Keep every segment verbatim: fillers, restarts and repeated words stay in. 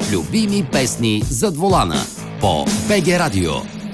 Любими песни зад волана по БГ Радио.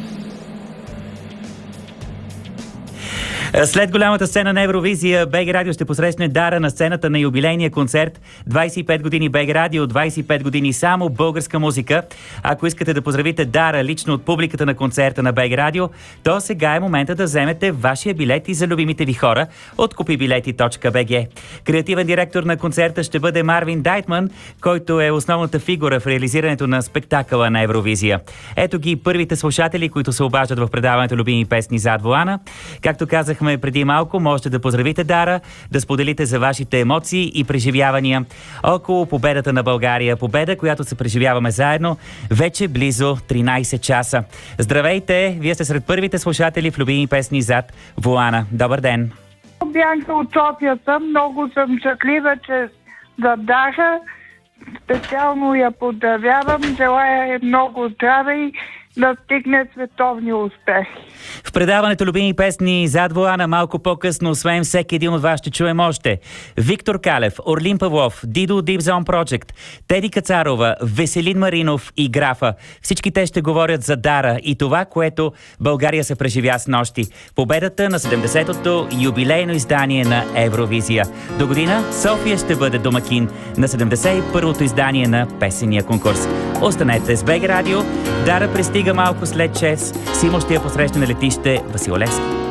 След голямата сцена на Евровизия, БГ Радио ще посрещне Дара на сцената на юбилейния концерт. двадесет и пет години БГ Радио, двадесет и пет години само българска музика. Ако искате да поздравите Дара лично от публиката на концерта на БГ Радио, то сега е момента да вземете вашия билет и за любимите ви хора от купи билети точка би джи. Креативен директор на концерта ще бъде Марвин Дайтман, който е основната фигура в реализирането на спектакъла на Евровизия. Ето ги първите слушатели, които се обаждат в предаването Любими песни зад волана. Както казах преди малко, можете да поздравите Дара, да споделите за вашите емоции и преживявания около победата на България. Победа, която се преживяваме заедно вече близо тринадесет часа. Здравейте! Вие сте сред първите слушатели в Любими песни зад волана. Добър ден! Бянка от Софията. Много съм щастлива, че за Дара специално я поздравявам. Желая много здраве и да стигне световни успехи. В предаването Любими песни зад волана малко по-късно, освен всеки един от вас, ще чуем още Виктор Калев, Орлин Павлов, Дидо Deep Zone Project, Теди Кацарова, Веселин Маринов и Графа. Всички те ще говорят за Дара и това, което България се преживя с нощи. Победата на седемдесетото юбилейно издание на Евровизия. До година София ще бъде домакин на седемдесет и първото издание на песения конкурс. Останете с БГ Радио. Дара пристига малко след шест. Симо ще я посрещне на летище Васил Левски.